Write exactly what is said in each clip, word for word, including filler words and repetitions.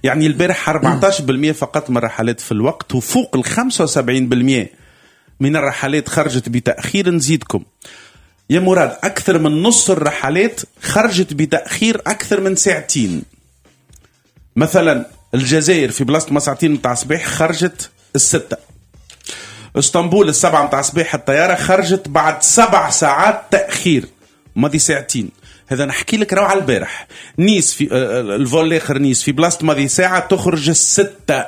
يعني البارح أربعة عشر بالمئة فقط من الرحلات في الوقت، وفوق ال خمسة وسبعين بالمئة من الرحلات خرجت بتأخير. نزيدكم يا مراد أكثر من نص الرحلات خرجت بتأخير أكثر من ساعتين. مثلا الجزائر في بلاصة ما ساعتين متاع صباح خرجت الستة. اسطنبول السبعة متاع صباح الطيارة خرجت بعد سبع ساعات تأخير، ماضي ساعتين. هذا نحكي لك روعة. البارح نيس في الفول الاخر نيس في بلاصة ماضي ساعة تخرج الستة.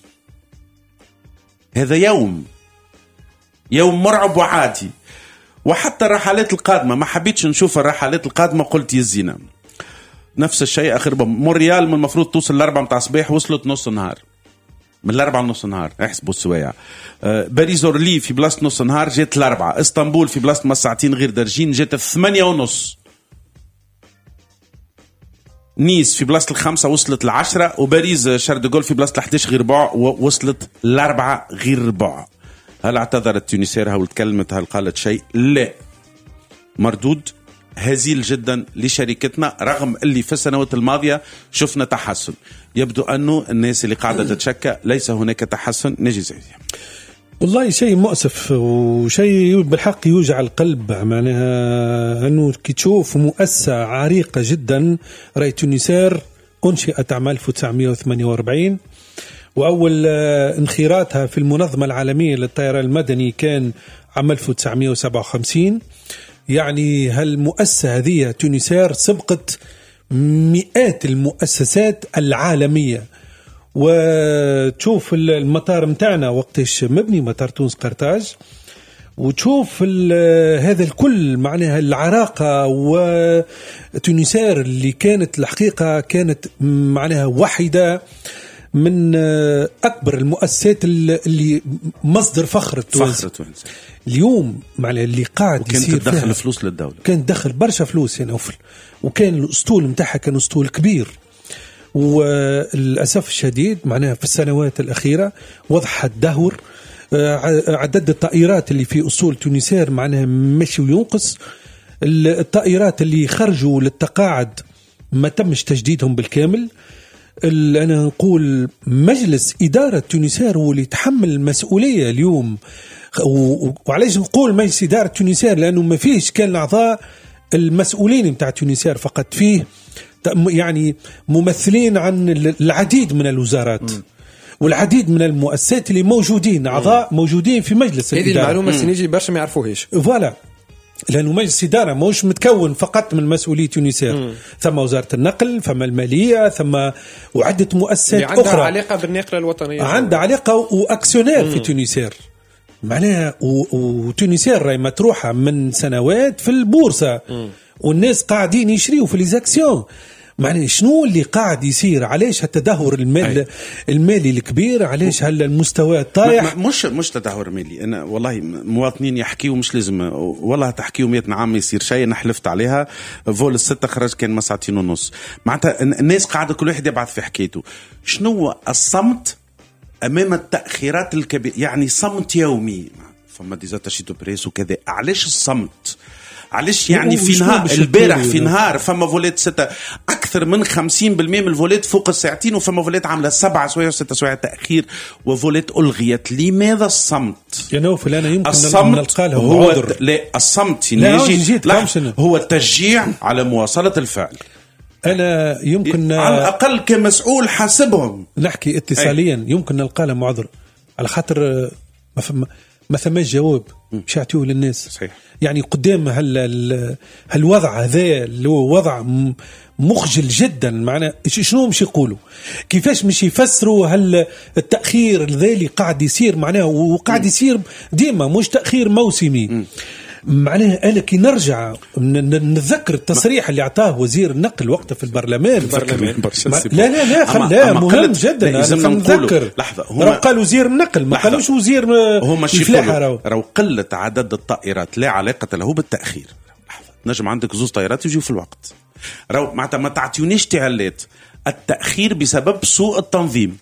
هذا يوم يوم مرعب وعادي. وحتى الرحلات القادمة ما حبيتش نشوف الرحلات القادمة، قلت يزينا نفس الشيء. آخر مونريال من المفروض توصل الأربعة متاع صباح وصلت نص نهار، من الأربعة نص نهار احسبوا السوايع. أه باريس أورلي في بلاصة نص نهار جات الأربعة. اسطنبول في بلاصة ما ساعتين غير درجين جات الثمانية ونص. نيس في بلاصة الخمسة وصلت العشرة. وباريس شاردوغول في بلاصة الحداش غير ربع ووصلت الأربعة غير ربع. هل اعتذرت تونسير هل تكلمت هل قالت شيء؟ لا. مردود هزيل جدا لشركتنا، رغم اللي في السنوات الماضية شفنا تحسن. يبدو أنه الناس اللي قاعدة تتشكى ليس هناك تحسن. نجي زي والله شيء مؤسف وشيء بالحق يوجع القلب. معناها أنه كي تشوف مؤسسة عريقة جدا راي تونسير أنشئت عام ألف وتسعمائة وثمانية وأربعين، وأول انخراطها في المنظمة العالمية للطيران المدني كان عام ألف وتسعمائة وسبعة وخمسين. يعني هالمؤسسة هذه تونسير سبقت مئات المؤسسات العالمية. وتشوف المطار متاعنا وقتش مبني، مطار تونس قرطاج، وتشوف هذا الكل معناها العراقة. وتونسير اللي كانت الحقيقة كانت معناها واحدة من أكبر المؤسسات اللي مصدر فخر التوانسة. اليوم معناها اللي قاعد يصير كانت تدخل فلوس للدولة، كانت تدخل برشا فلوس يعني، وكان الأسطول متاعها كان أسطول كبير. وللأسف الشديد معناها في السنوات الأخيرة وضح الدهور. عدد الطائرات اللي في أسطول تونسير معناها ماشي وينقص. الطائرات اللي خرجوا للتقاعد ما تمش تجديدهم بالكامل. أنا نقول مجلس إدارة تونسير هو اللي يتحمل المسؤولية اليوم. وعليش نقول مجلس إدارة تونسير؟ لأنه ما فيش كان الأعضاء المسؤولين بتاع تونسير فقط، فيه يعني ممثلين عن العديد من الوزارات م. والعديد من المؤسسات اللي موجودين أعضاء م. موجودين في مجلس الإدارة. هذه المعلومة سنيجي برشا ما يعرفوهاش. فوالا، لأنه مجلس إدارة مش متكون فقط من مسؤولي تونسير. م. ثم وزارة النقل، ثم المالية، ثم وعدة مؤسسات عندها أخرى عندها علاقة بالنقلة الوطنية، عندها علاقة وأكسيونير في تونسير معناها. وتونسير راهي مطروحة من سنوات في البورصة م. والناس قاعدين يشريوا في ليزاكسيون. معنى شنو اللي قاعد يصير؟ علاش هالتدهور المالي المالي الكبير؟ علاش هالمستوى طايح؟ مش مش تدهور مالي. انا والله مواطنين يحكيوا مش لازم والله تحكيوا مئة عام يصير شيء. انا حلفت عليها. فول الستة خرج كان ما ساعتين ونص. معناتها الناس قاعده كل واحد يبعث في حكايته. شنو الصمت امام التاخيرات الكبيره؟ يعني صمت يومي. فما ديزاتاشيتو بريس وكذا. علاش الصمت؟ علاش يعني في نهار البارح في نهار فما فولات ستة أكثر من خمسين بالمئة من الفولات فوق الساعتين، وفما فولات عاملة سبعة سوايع وستة سوايع تأخير، وفولات ألغيت. لماذا الصمت؟ يا نوفل أنا يمكن الصمت هو ت... لا الصمت يجي هو التشجيع على مواصلة الفعل. أنا يمكن على الأقل كمسؤول حاسبهم نحكي اتصاليا أي. يمكن نلقى له معذر على خاطر ما فما ما ثماش جواب مش يعطيوه للناس. صحيح. يعني قدام هال هالوضع هذا اللي هو وضع مخجل جدا. معنا شنو مش يقولوا؟ كيفاش مش يفسروا هال التأخير الذي قاعد يصير معناه؟ وقاعد يصير ديما مش تأخير موسمي. م. معناه أنا كي نرجع نتذكر التصريح اللي أعطاه وزير النقل وقته في البرلمان. البرلمان لا لا لا خل لا مهم جدا. أنا نتذكر لو قال وزير النقل ما قالوش وزير الفلاحة. راهو قلة عدد الطائرات لا علاقة له بالتأخير. نجم عندك زوز طائرات يجوا في الوقت. راهو معناتها ما تعطيونيش تعلات التأخير بسبب سوء التنظيم.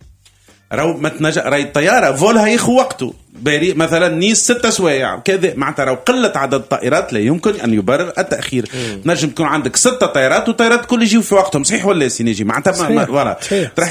راهو ما تنجا راهي الطياره فولها يخو وقته باري مثلا نيس ستة سوايع كذا. معناتها راهو قله عدد الطائرات لا يمكن ان يبرر التاخير. نجم تكون عندك ستة طائرات وطائرات كل يجيو في وقتهم. صحيح ولا سينيجي؟ معناتها فوالا